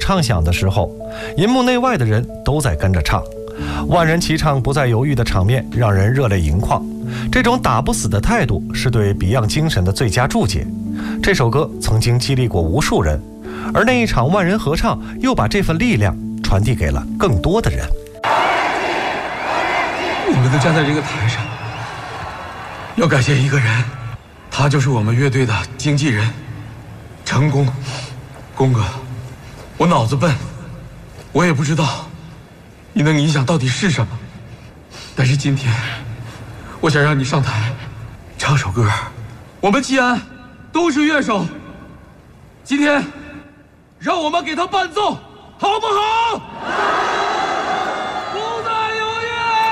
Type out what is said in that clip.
唱响的时候，银幕内外的人都在跟着唱，万人齐唱不再犹豫的场面让人热泪盈眶。这种打不死的态度是对 Beyond 精神的最佳注解。这首歌曾经激励过无数人，而那一场万人合唱又把这份力量传递给了更多的人。 你们能站在这个台上，要感谢一个人，他就是我们乐队的经纪人成功。公哥，我脑子笨，我也不知道你能影响到底是什么，但是今天我想让你上台唱首歌。我们季安都是乐手，今天让我们给他伴奏，好不好？